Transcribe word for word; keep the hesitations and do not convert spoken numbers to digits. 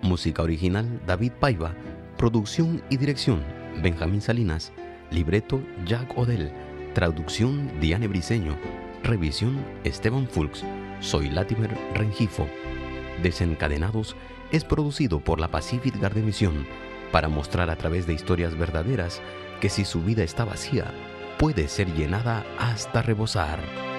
Música original David Paiva. Producción y dirección Benjamín Salinas. Libreto Jack Odell. Traducción Diane Briceño. Revisión Esteban Fulks. Soy Latimer Rengifo. Desencadenados es producido por la Pacific Garden Mission para mostrar a través de historias verdaderas que si su vida está vacía, puede ser llenada hasta rebosar.